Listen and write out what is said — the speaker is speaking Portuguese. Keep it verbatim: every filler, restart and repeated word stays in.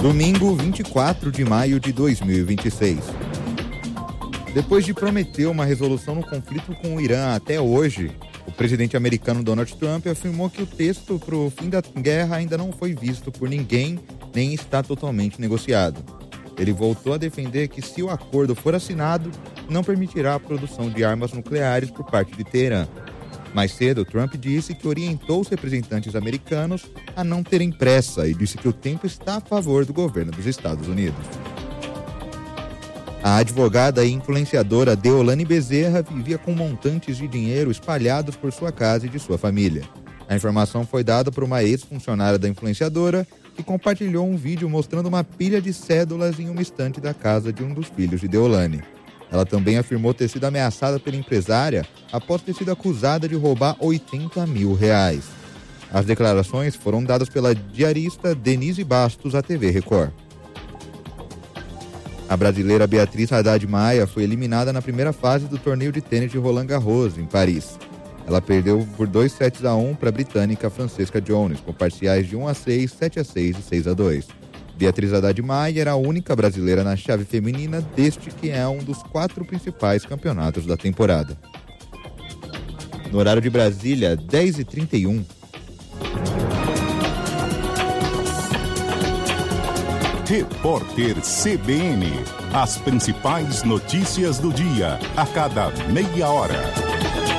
Domingo, vinte e quatro de maio de dois mil e vinte e seis. Depois de prometer uma resolução no conflito com o Irã até hoje, o presidente americano Donald Trump afirmou que o texto para o fim da guerra ainda não foi visto por ninguém, nem está totalmente negociado. Ele voltou a defender que, se o acordo for assinado, não permitirá a produção de armas nucleares por parte de Teherã. Mais cedo, Trump disse que orientou os representantes americanos a não terem pressa e disse que o tempo está a favor do governo dos Estados Unidos. A advogada e influenciadora Deolane Bezerra vivia com montantes de dinheiro espalhados por sua casa e de sua família. A informação foi dada por uma ex-funcionária da influenciadora que compartilhou um vídeo mostrando uma pilha de cédulas em uma estante da casa de um dos filhos de Deolane. Ela também afirmou ter sido ameaçada pela empresária após ter sido acusada de roubar oitenta mil reais. As declarações foram dadas pela diarista Denise Bastos à T V Record. A brasileira Beatriz Haddad Maia foi eliminada na primeira fase do torneio de tênis de Roland Garros, em Paris. Ela perdeu por dois sets a um para a britânica Francesca Jones, com parciais de um a seis, sete a seis e seis a dois. Beatriz Haddad Maia era a única brasileira na chave feminina deste que é um dos quatro principais campeonatos da temporada. No horário de Brasília, dez e trinta e um. Repórter C B N. As principais notícias do dia, a cada meia hora.